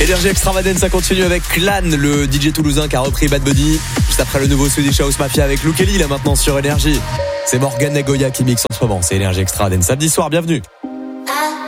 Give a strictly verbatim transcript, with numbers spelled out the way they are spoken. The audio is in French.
Énergie Extravagance, ça continue avec Clan, le D J toulousain qui a repris Bad Bunny. Juste après le nouveau Swedish House Mafia avec Lou Kelly, là maintenant sur Énergie. C'est Morgan Nagoya qui mixe en ce moment. C'est Énergie Extravagance. Samedi soir, bienvenue.